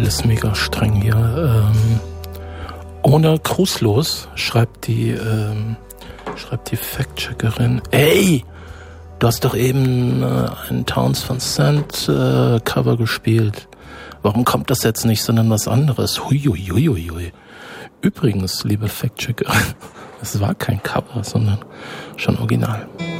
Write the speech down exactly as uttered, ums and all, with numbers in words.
alles mega streng hier. Ähm, ohne Grußlos schreibt die, ähm, schreibt die Fact-Checkerin, ey, du hast doch eben äh, ein Towns van Sant äh, Cover gespielt. Warum kommt das jetzt nicht, sondern was anderes? Huiuiuiui. Übrigens, liebe Fact-Checkerin, es war kein Cover, sondern schon original.